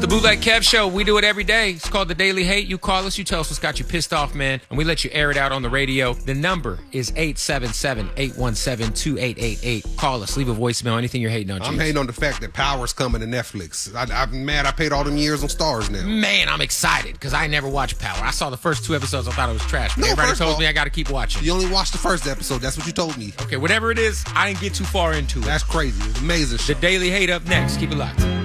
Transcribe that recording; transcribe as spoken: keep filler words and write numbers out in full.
the Bootleg Kev Show. We do it every day. It's called The Daily Hate. You call us, you tell us what's got you pissed off, man, and we let you air it out on the radio. The number is eight seven seven, eight one seven, two eight eight eight. Call us, leave a voicemail, anything you're hating on. I'm Jeez. hating on the fact that Power's coming to Netflix. I, I'm mad I paid all them years on Stars now. Man, I'm excited because I never watched Power. I saw the first two episodes. I thought it was trash. But No, everybody first told of all, me I got to keep watching. You only watched the first episode. That's what you told me. Okay, whatever it is, I didn't get too far into it. That's crazy. It's amazing show. The Daily Hate up next. Keep it locked.